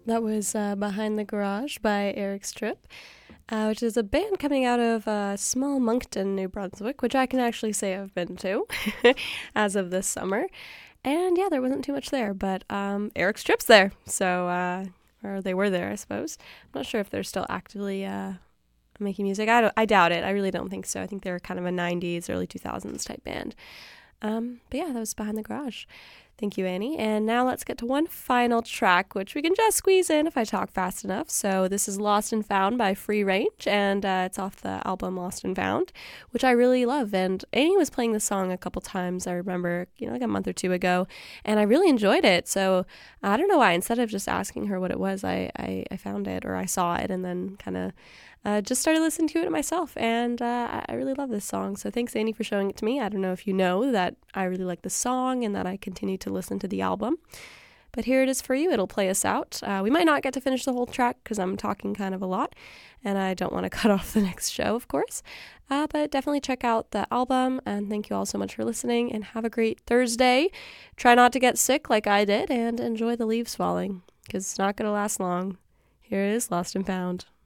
That was Behind the Garage by Eric Strip, which is a band coming out of small Moncton, New Brunswick, which I can actually say I've been to as of this summer. And yeah, there wasn't too much there, but Eric Strip's there, so or they were there, I suppose. I'm not sure if they're still actively making music. I doubt it. I really don't think so. I think they're kind of a 90s, early 2000s type band. But yeah, that was Behind the Garage. Thank you, Annie. And now let's get to one final track, which we can just squeeze in if I talk fast enough. So this is Lost and Found by Free Range, and it's off the album Lost and Found, which I really love. And Annie was playing the song a couple times, I remember, like a month or two ago, and I really enjoyed it. So I don't know why. Instead of just asking her what it was, I found it, or I saw it, and then kind of just started listening to it myself, and I really love this song. So thanks, Annie, for showing it to me. I don't know if you know that I really like the song and that I continue to listen to the album. But here it is for you. It'll play us out. We might not get to finish the whole track because I'm talking kind of a lot, and I don't want to cut off the next show, of course. But definitely check out the album, and thank you all so much for listening, and have a great Thursday. Try not to get sick like I did, and enjoy the leaves falling, because it's not going to last long. Here is Lost and Found.